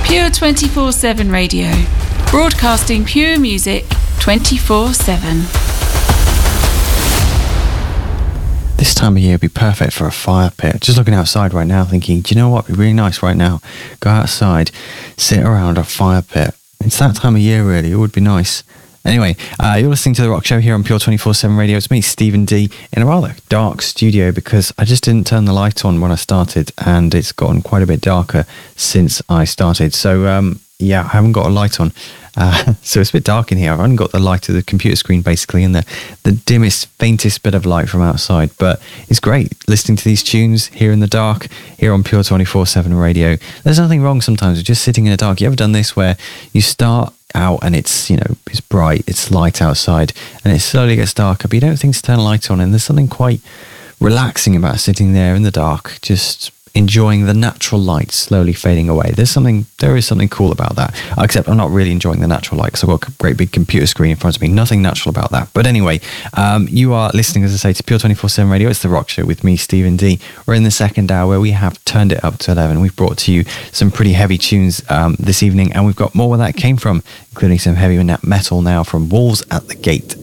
Pure 24/7 Radio. Broadcasting pure music 24/7. This time of year would be perfect for a fire pit. Just looking outside right now thinking, do you know what would be really nice right now? Go outside, sit around a fire pit. It's that time of year really, it would be nice. Anyway, you're listening to The Rock Show here on Pure 24/7 Radio. It's me, Stephen D, in a rather dark studio because I just didn't turn the light on when I started and it's gotten quite a bit darker since I started. So, I haven't got a light on. So it's a bit dark in here. I've only got the light of the computer screen basically and the dimmest, faintest bit of light from outside. But it's great listening to these tunes here in the dark, here on Pure 24/7 Radio. There's nothing wrong sometimes with just sitting in the dark. You ever done this where you start out and it's bright, it's light outside and it slowly gets darker, but you don't think to turn a light on, and there's something quite relaxing about sitting there in the dark, just enjoying the natural light slowly fading away. There is something cool about that, except I'm not really enjoying the natural light because I've got a great big computer screen in front of me. Nothing natural about that. But anyway, you are listening, as I say, to Pure 24/7 Radio. It's The Rock Show with me, Stephen D. We're in the second hour where we have turned it up to 11. We've brought to you some pretty heavy tunes this evening, and we've got more where that came from, including some heavy metal now from Wolves at the Gate.